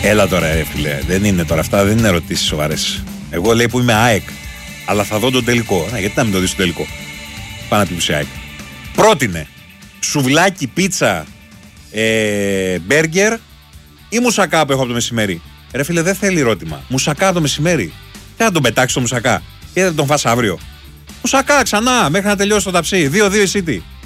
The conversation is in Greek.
Έλα τώρα, φίλε. Δεν είναι τώρα αυτά, δεν είναι ερωτήσεις σοβαρές. Εγώ λέει που είμαι ΑΕΚ, αλλά θα δω τον τελικό. Γιατί να μην το δεις το τελικό. Πάμε να πει που ΑΕΚ. Πρότεινε σουβλάκι, πίτσα, μπέργκερ ή μουσακά που έχω από το μεσημέρι. Ρε φίλε, δεν θέλει ερώτημα. Μουσακά το μεσημέρι. Τι θα τον πετάξει το μουσακά. Ή θα τον φας αύριο. Μουσακά ξανά μέχρι να τελειώσει το ταψί. 2-2 η City.